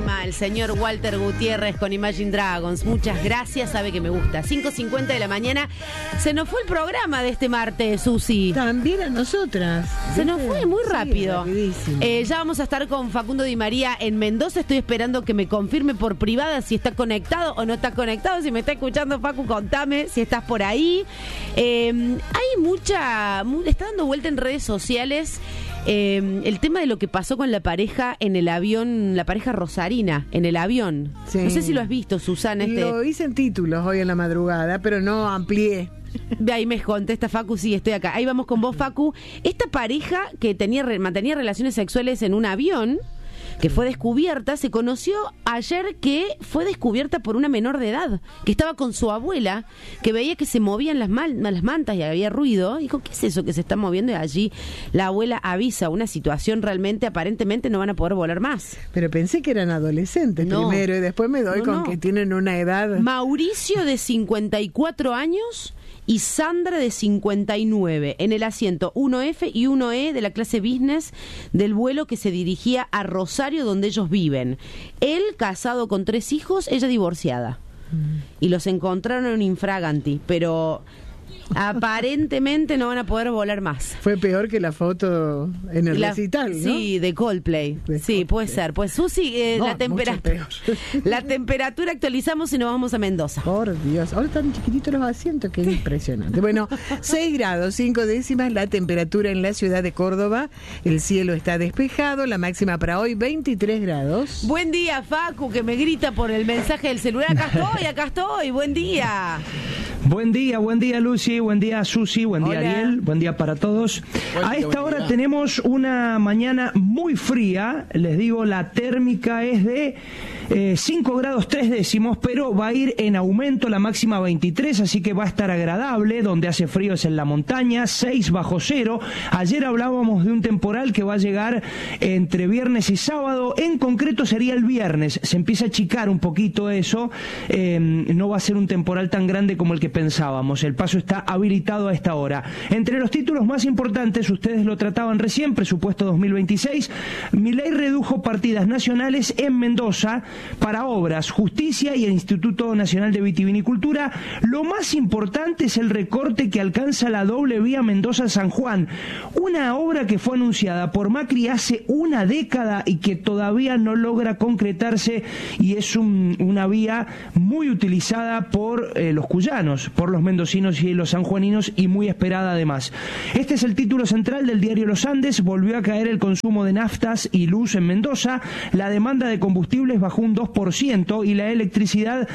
Buenísima, el señor Walter Gutiérrez con Imagine Dragons. Muchas gracias, sabe que me gusta. 5:50 de la mañana. Se nos fue el programa de este martes, Susi. También a nosotras. Se nos fue muy rápido. Sí, ya vamos a estar con Facundo Di María en Mendoza. Estoy esperando que me confirme por privada si está conectado o no está conectado. Si me está escuchando, Facu, contame si estás por ahí. Hay está dando vuelta en redes sociales el tema de lo que pasó con la pareja en el avión, la pareja rosarina en el avión. Sí. No sé si lo has visto, Susana. Lo hice en títulos hoy en la madrugada, pero no amplié. De ahí me contesta Facu, sí, estoy acá. Ahí vamos con vos, Facu. Esta pareja que mantenía relaciones sexuales en un avión, que fue descubierta, se conoció ayer que fue descubierta por una menor de edad, que estaba con su abuela, que veía que se movían las mantas y había ruido. Dijo, ¿qué es eso que se está moviendo? Y allí la abuela avisa una situación realmente, aparentemente no van a poder volar más. Pero pensé que eran adolescentes primero y después me doy con que tienen una edad. Mauricio, de 54 años... y Sandra, de 59, en el asiento 1F y 1E de la clase business del vuelo que se dirigía a Rosario, donde ellos viven. Él casado con 3 hijos, ella divorciada. Y los encontraron en infraganti, pero aparentemente no van a poder volar más. Fue peor que la foto en el recital, ¿no? Sí, de Coldplay. Sí, puede ser. Pues Susi, la temperatura actualizamos y nos vamos a Mendoza. Por Dios, ahora están chiquititos los asientos, qué impresionante. Bueno, 6 grados, 5 décimas la temperatura en la ciudad de Córdoba. El cielo está despejado, la máxima para hoy 23 grados. Buen día, Facu, que me grita por el mensaje del celular. Acá estoy, buen día. Buen día, Lucy, buen día, Susi, buen día, Ariel, buen día para todos. A esta hora tenemos una mañana muy fría, les digo, la térmica es de 5 grados 3 décimos, pero va a ir en aumento, la máxima 23, así que va a estar agradable. Donde hace frío es en la montaña, 6 bajo cero. Ayer hablábamos de un temporal que va a llegar entre viernes y sábado, en concreto sería el viernes, se empieza a achicar un poquito eso, no va a ser un temporal tan grande como el que pensábamos. El paso está habilitado a esta hora. Entre los títulos más importantes, ustedes lo trataban recién, presupuesto 2026, Milei redujo partidas nacionales en Mendoza para obras, justicia y el Instituto Nacional de Vitivinicultura. Lo más importante es el recorte que alcanza la doble vía Mendoza-San Juan, una obra que fue anunciada por Macri hace una década y que todavía no logra concretarse, y es una vía muy utilizada por los cuyanos, por los mendocinos y los sanjuaninos, y muy esperada además. Este es el título central del diario Los Andes. Volvió a caer el consumo de naftas y luz en Mendoza, la demanda de combustibles bajó un 2% y la electricidad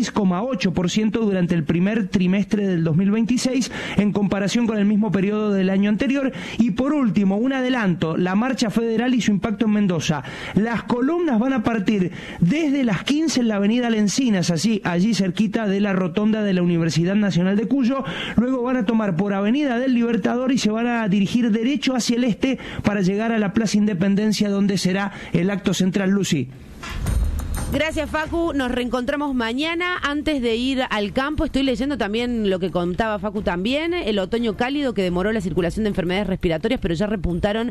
6,8% durante el primer trimestre del 2026 en comparación con el mismo periodo del año anterior. Y por último, un adelanto, la marcha federal y su impacto en Mendoza. Las columnas van a partir desde las 15 en la avenida Lencinas, allí cerquita de la rotonda de la Universidad Nacional de Cuyo, luego van a tomar por Avenida del Libertador y se van a dirigir derecho hacia el este para llegar a la Plaza Independencia, donde será el acto central. Lucy. Gracias, Facu. Nos reencontramos mañana. Antes de ir al campo, estoy leyendo también lo que contaba Facu también, el otoño cálido que demoró la circulación de enfermedades respiratorias, pero ya repuntaron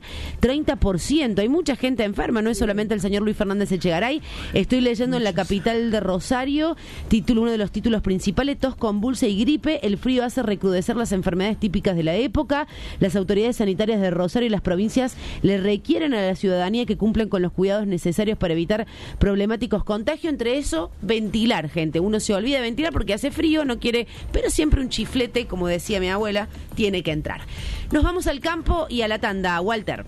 30%. Hay mucha gente enferma, no es solamente el señor Luis Fernández Echegaray. Estoy leyendo en la capital de Rosario, uno de los títulos principales, tos convulsa y gripe. El frío hace recrudecer las enfermedades típicas de la época. Las autoridades sanitarias de Rosario y las provincias le requieren a la ciudadanía que cumplan con los cuidados necesarios para evitar problemáticos contagio. Entre eso, ventilar, gente. Uno se olvida de ventilar porque hace frío, no quiere, pero siempre un chiflete, como decía mi abuela, tiene que entrar. Nos vamos al campo y a la tanda. Walter.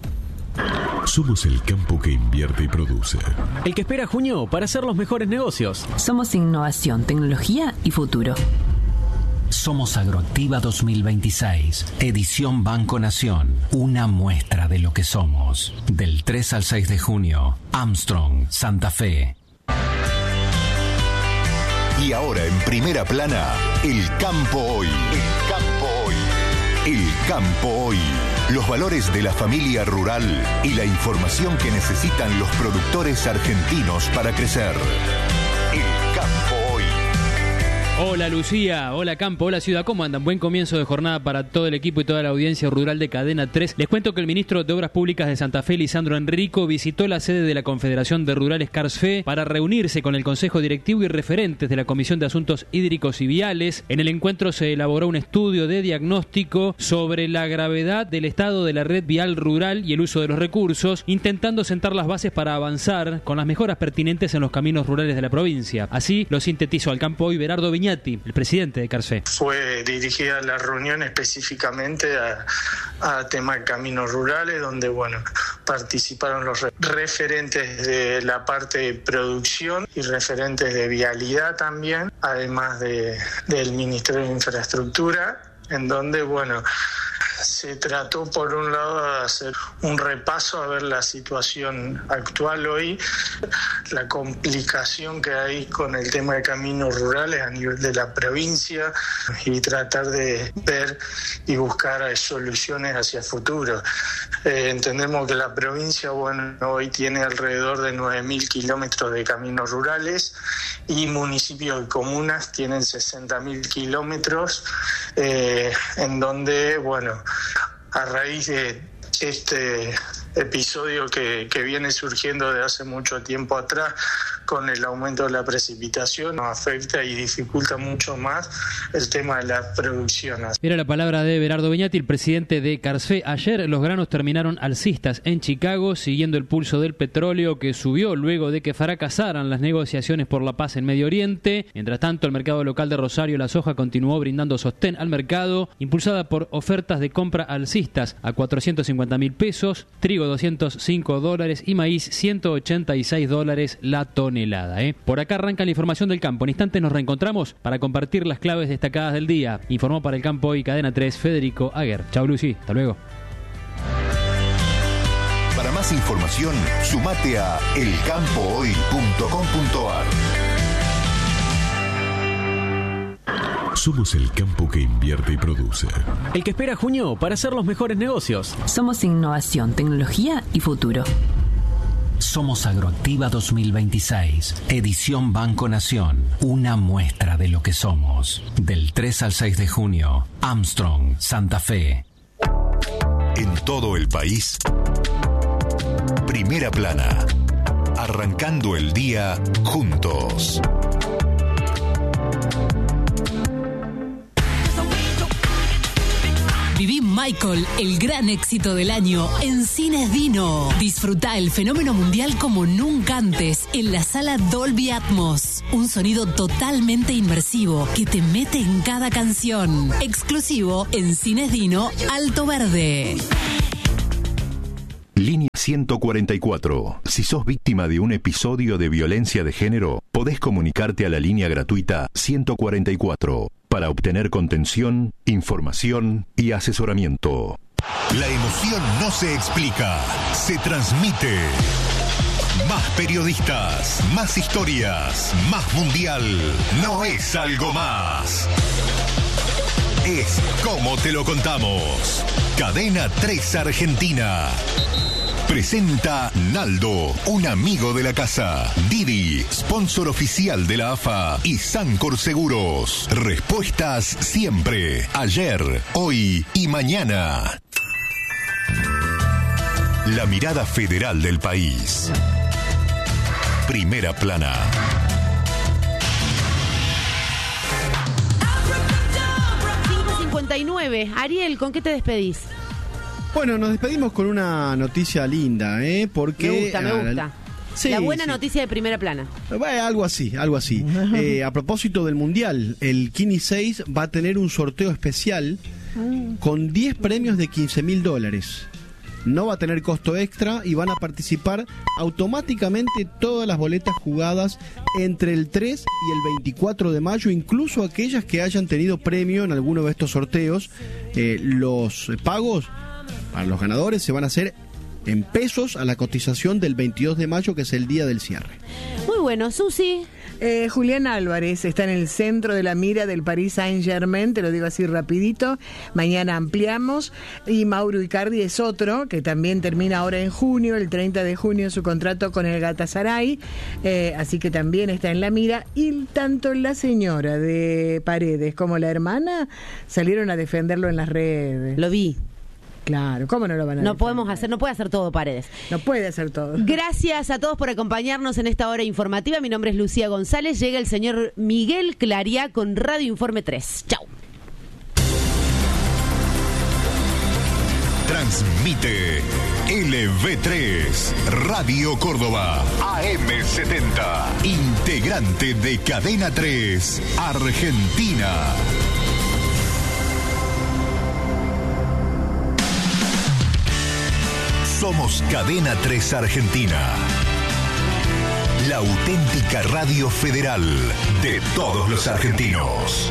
Somos el campo que invierte y produce. El que espera junio para hacer los mejores negocios. Somos innovación, tecnología y futuro. Somos Agroactiva 2026, edición Banco Nación, una muestra de lo que somos. Del 3 al 6 de junio, Armstrong, Santa Fe. Y ahora en primera plana, el campo hoy. El campo hoy. El campo hoy. Los valores de la familia rural y la información que necesitan los productores argentinos para crecer. El campo hoy. Hola Lucía, hola Campo, hola Ciudad, ¿cómo andan? Buen comienzo de jornada para todo el equipo y toda la audiencia rural de Cadena 3. Les cuento que el ministro de Obras Públicas de Santa Fe, Lisandro Enrico, visitó la sede de la Confederación de Rurales CARSFE para reunirse con el Consejo Directivo y referentes de la Comisión de Asuntos Hídricos y Viales. En el encuentro se elaboró un estudio de diagnóstico sobre la gravedad del estado de la red vial rural y el uso de los recursos, intentando sentar las bases para avanzar con las mejoras pertinentes en los caminos rurales de la provincia. Así lo sintetizó al Campo hoy Berardo Viñati, el presidente de CARSFE. Fue dirigida la reunión específicamente a tema de caminos rurales, donde participaron los referentes de la parte de producción y referentes de vialidad también, además del Ministerio de Infraestructura, en donde se trató por un lado de hacer un repaso a ver la situación actual hoy, la complicación que hay con el tema de caminos rurales a nivel de la provincia y tratar de ver y buscar soluciones hacia el futuro. Entendemos que la provincia hoy tiene alrededor de 9.000 kilómetros de caminos rurales y municipios y comunas tienen 60.000 kilómetros, en donde, a raíz de este episodio que viene surgiendo de hace mucho tiempo atrás, con el aumento de la precipitación, nos afecta y dificulta mucho más el tema de la producción. Era la palabra de Berardo Viñati, el presidente de CARSFE. Ayer los granos terminaron alcistas en Chicago, siguiendo el pulso del petróleo que subió luego de que fracasaran las negociaciones por la paz en Medio Oriente. Mientras tanto, el mercado local de Rosario, la soja continuó brindando sostén al mercado, impulsada por ofertas de compra alcistas a 450.000 pesos, trigo $205 y maíz $186 la tonelada. Por acá arranca la información del campo. En instantes nos reencontramos para compartir las claves destacadas del día. Informó para el Campo y Cadena 3 Federico Aguer. Chau Lucy, hasta luego. Para más información, sumate a elcampohoy.com.ar. Somos el campo que invierte y produce. El que espera junio para hacer los mejores negocios. Somos innovación, tecnología y futuro. Somos Agroactiva 2026, edición Banco Nación, una muestra de lo que somos. Del 3 al 6 de junio, Armstrong, Santa Fe. En todo el país, Primera Plana, arrancando el día juntos. Viví Michael, el gran éxito del año, en Cines Dino. Disfruta el fenómeno mundial como nunca antes en la sala Dolby Atmos. Un sonido totalmente inmersivo que te mete en cada canción. Exclusivo en Cines Dino, Alto Verde. Línea 144. Si sos víctima de un episodio de violencia de género, podés comunicarte a la línea gratuita 144 para obtener contención, información y asesoramiento. La emoción no se explica, se transmite. Más periodistas, más historias, más mundial. No es algo más. Es como te lo contamos. Cadena 3 Argentina. Presenta Naldo, un amigo de la casa. Didi, sponsor oficial de la AFA. Y Sancor Seguros. Respuestas siempre. Ayer, hoy y mañana. La mirada federal del país. Primera Plana. Ariel, ¿con qué te despedís? Bueno, nos despedimos con una noticia linda, porque... Me gusta. Sí, la buena noticia de Primera Plana. Algo así. A propósito del Mundial, el Kini 6 va a tener un sorteo especial con 10 premios de $15.000. No va a tener costo extra y van a participar automáticamente todas las boletas jugadas entre el 3 y el 24 de mayo, incluso aquellas que hayan tenido premio en alguno de estos sorteos. Los pagos para los ganadores se van a hacer en pesos a la cotización del 22 de mayo, que es el día del cierre. Muy bueno, Susi. Julián Álvarez está en el centro de la mira del Paris Saint-Germain, te lo digo así rapidito, mañana ampliamos. Y Mauro Icardi es otro, que también termina ahora en junio, el 30 de junio, su contrato con el Galatasaray, así que también está en la mira. Y tanto la señora de Paredes como la hermana salieron a defenderlo en las redes. Lo vi. Claro, ¿cómo no lo van a No puede hacer todo Paredes. No puede hacer todo. Gracias a todos por acompañarnos en esta hora informativa. Mi nombre es Lucía González. Llega el señor Miguel Clariá con Radio Informe 3. Chau. Transmite LV3, Radio Córdoba, AM70, integrante de Cadena 3, Argentina. Somos Cadena 3 Argentina, la auténtica radio federal de todos los argentinos.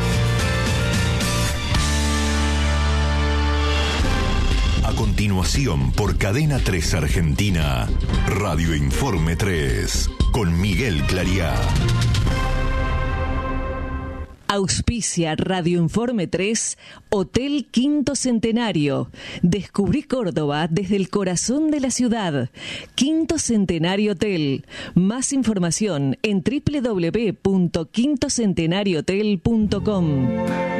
A continuación, por Cadena 3 Argentina, Radio Informe 3, con Miguel Clariá. Auspicia Radio Informe 3, Hotel Quinto Centenario. Descubrí Córdoba desde el corazón de la ciudad. Quinto Centenario Hotel. Más información en www.quintocentenariohotel.com.